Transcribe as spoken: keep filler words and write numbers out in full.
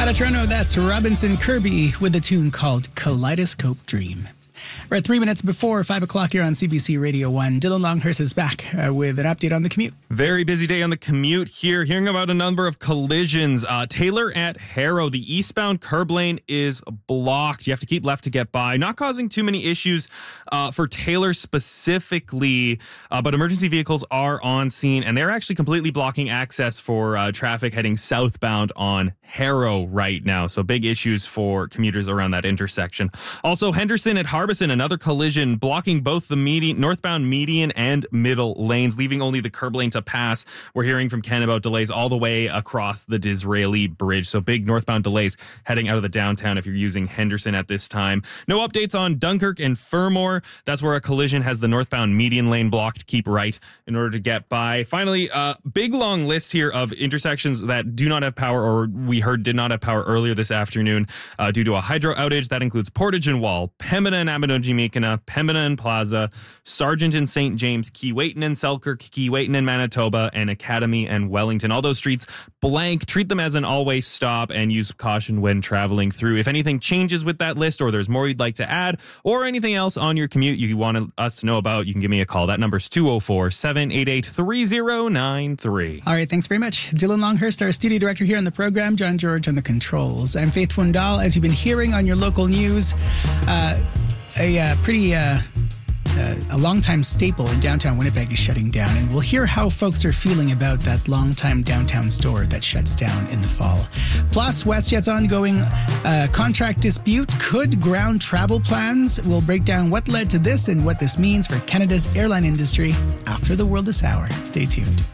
Out of Toronto, that's Robinson Kirby with a tune called Kaleidoscope Dream. We're at three minutes before five o'clock here on C B C Radio one. Dylan Longhurst is back uh, with an update on the commute. Very busy day on the commute here. Hearing about a number of collisions. Uh, Taylor at Harrow, the eastbound curb lane is blocked. You have to keep left to get by. Not causing too many issues uh, for Taylor specifically, uh, but emergency vehicles are on scene, and they're actually completely blocking access for uh, traffic heading southbound on Harrow right now. So big issues for commuters around that intersection. Also, Henderson at Harbison, another collision blocking both the median, northbound median and middle lanes, leaving only the curb lane to pass. We're hearing from Ken about delays all the way across the Disraeli Bridge. So big northbound delays heading out of the downtown if you're using Henderson at this time. No updates on Dunkirk and Fermor. That's where a collision has the northbound median lane blocked. Keep right in order to get by. Finally, a uh, big long list here of intersections that do not have power, or we heard did not have power earlier this afternoon uh, due to a hydro outage. That includes Portage and Wall, Pembina and Abinogi-Mekina, Pembina and Plaza, Sargent and Saint James, Keewatin and Selkirk, Keewatin and Manitoba, and Academy and Wellington. All those streets blank. Treat them as an always stop and use caution when traveling through. If anything changes with that list, or there's more you'd like to add, or anything else on your commute you want us to know about, you can give me a call. That number's two oh four, seven eight eight, three oh nine three. All right, thanks very much. Dylan Longhurst, our studio director here on the program, John George on the controls. I'm Faith Fundal. As you've been hearing on your local news, uh, a uh, pretty uh, uh, a longtime staple in downtown Winnipeg is shutting down, and we'll hear how folks are feeling about that longtime downtown store that shuts down in the fall. Plus, WestJet's ongoing uh, contract dispute could ground travel plans. We'll break down what led to this and what this means for Canada's airline industry after the World This Hour. Stay tuned.